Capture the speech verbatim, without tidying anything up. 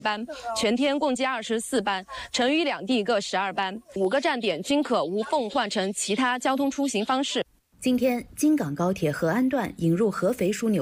班，全天共计二十四班，成渝两地各十二班，五个站点均可无缝换乘其他交通出行方式。 今天，京港高铁合安段引入合肥枢纽